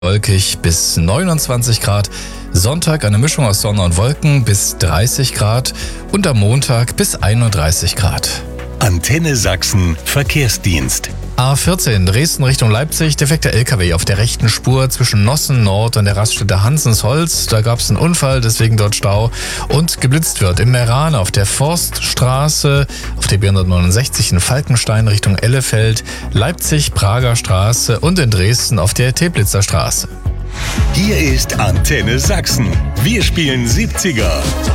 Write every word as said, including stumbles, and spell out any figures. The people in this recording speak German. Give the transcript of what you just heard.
Wolkig bis neunundzwanzig Grad. Sonntag eine Mischung aus Sonne und Wolken bis dreißig Grad und am Montag bis einunddreißig Grad. Antenne Sachsen Verkehrsdienst. A vierzehn Dresden Richtung Leipzig, defekter L K W auf der rechten Spur zwischen Nossen Nord und der Raststätte Hansensholz. Da gab es einen Unfall, deswegen dort Stau und geblitzt wird. Im Meran auf der Forststraße, auf der B hundertneunundsechzig in Falkenstein Richtung Ellefeld, Leipzig Prager Straße und in Dresden auf der Teplitzer Straße. Hier ist Antenne Sachsen. Wir spielen siebziger.